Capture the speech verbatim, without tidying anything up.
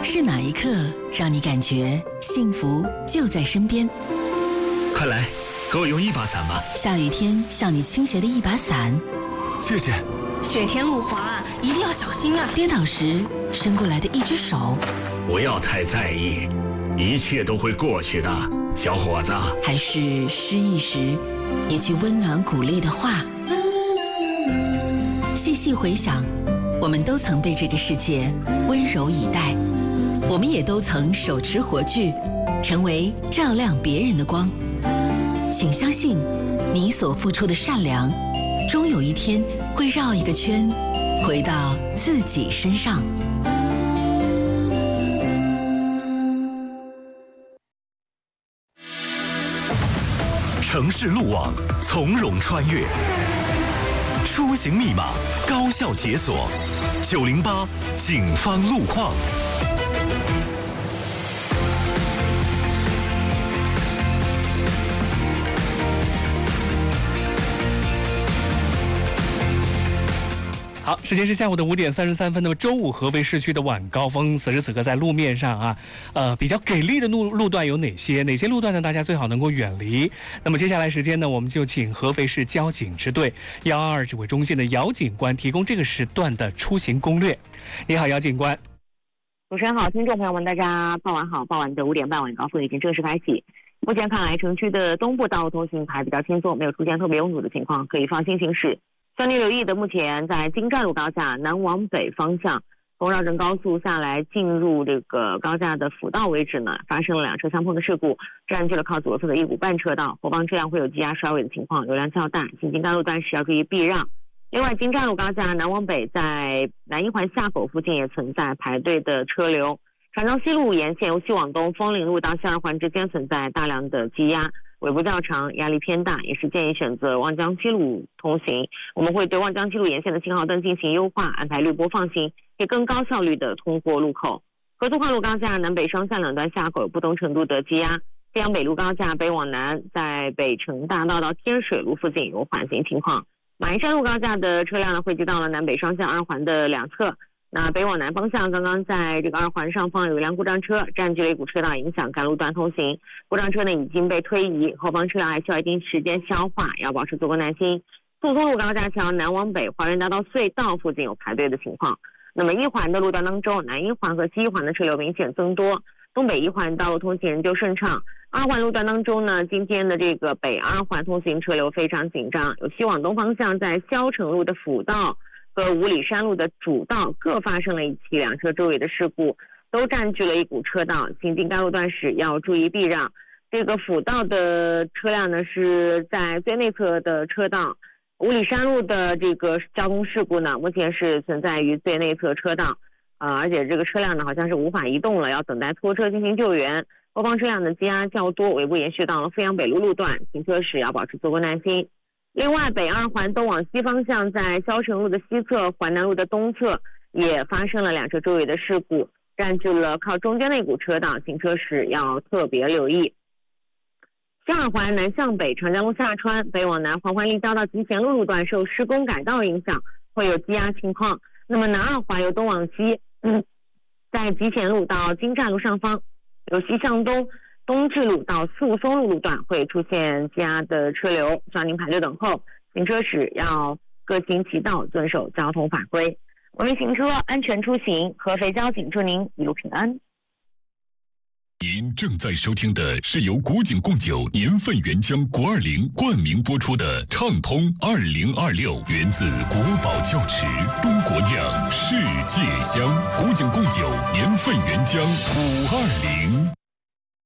是哪一刻让你感觉幸福就在身边？ 快来，给我用一把伞吧。 下雨天向你倾斜的一把伞， 谢谢。 雪天路滑，一定要小心啊！ 跌倒时伸过来的一只手， 不要太在意，一切都会过去的，小伙子。 还是失意时一句温暖鼓励的话。细细回想，我们都曾被这个世界温柔以待，我们也都曾手持火炬，成为照亮别人的光。请相信，你所付出的善良，终有一天会绕一个圈，回到自己身上。 城市路网，从容穿越，出行密码，高效解锁。九零八警方路况。 好，时间是下午的五点三十三分。那么周五合肥市区的晚高峰，此时此刻在路面上啊，呃，比较给力的路路段有哪些？哪些路段呢？大家最好能够远离。那么接下来时间呢，我们就请合肥市交警支队幺二二指挥中心的姚警官提供这个时段的出行攻略。你好，姚警官。 主持人好，听众朋友们，大家傍晚好。傍晚的五点半，晚高峰已经正式开启。目前看来，城区的东部道路通行还比较轻松，没有出现特别拥堵的情况，可以放心行驶。需要您留意的，目前在京站路高架南往北方向，从绕城高速下来进入这个高架的辅道位置呢，发生了两车相碰的事故，占据了靠左侧的一股半车道，后方车辆会有积压甩尾的情况，流量较大，行经该路段时要注意避让。另外，京站路高架南往北在南一环下口附近也存在排队的车流，长江西路沿线由西往东枫林路到西二环之间存在大量的积压，尾部较长，压力偏大，也是建议选择望江西路通行。我们会对望江西路沿线的信号灯进行优化，安排绿波放行，可以更高效率的通过路口。合作化路高架南北双向两端下口有不同程度的积压，沱阳北路高架北往南在北城大道到天水路附近有缓行情况。马鞍山路高架的车辆呢汇集到了南北双向二环的两侧。那北往南方向，刚刚在这个二环上方有一辆故障车占据了一股车道，影响该路段通行。故障车呢已经被推移，后方车辆还需要一定时间消化，要保持足够耐心。速通路高架桥南往北华润大道隧道附近有排队的情况。那么一环的路段当中，南一环和西一环的车流明显增多，东北一环道路通行仍旧顺畅。二环路段当中呢，今天的这个北二环通行车流非常紧张，有西往东方向在霄城路的辅道和五里山路的主道各发生了一起两车周围的事故，都占据了一股车道，行经该路段时要注意避让。这个辅道的车辆呢是在最内侧的车道，五里山路的这个交通事故呢目前是存在于最内侧车道，呃，而且这个车辆呢好像是无法移动了，要等待拖车进行救援。后方车辆的积压较多，尾部延续到了阜阳北路路段，行车时要保持足够耐心。另外，北二环东往西方向在霄城路的西侧、环南路的东侧也发生了两车周围的事故，占据了靠中间的一股车道，行车时要特别留意。西二环南向北长江路下穿，北往南环环立交到集贤路路段受施工改道影响，会有积压情况。那么南二环由东往西，嗯，在集贤路到京站路上方，由西向东东至路到四松路路段会出现积压的车流，需要您排队等候。行车时要各行其道，遵守交通法规，文明行车，安全出行。合肥交警祝您一路平安。 您正在收听的是由古井贡酒年份原浆国二零冠名播出的畅通二零二六，源自国宝窖池，中国酿，世界香。古井贡酒年份原浆五二零。